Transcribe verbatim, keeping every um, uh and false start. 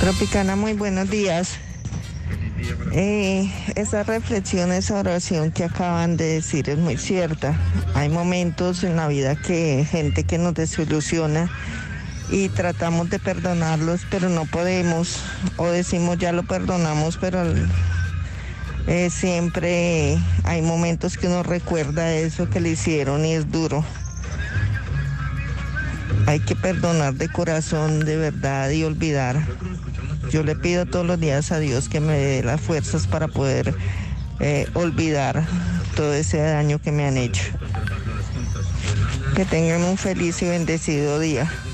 Tropicana, muy buenos días. Eh, esa reflexión, esa oración que acaban de decir es muy cierta. Hay momentos en la vida que gente que nos desilusiona y tratamos de perdonarlos, pero no podemos, o decimos ya lo perdonamos, pero eh, siempre hay momentos que uno recuerda eso que le hicieron y es duro. Hay que perdonar de corazón, de verdad, y olvidar. Yo le pido todos los días a Dios que me dé las fuerzas para poder eh, olvidar todo ese daño que me han hecho. Que tengan un feliz y bendecido día.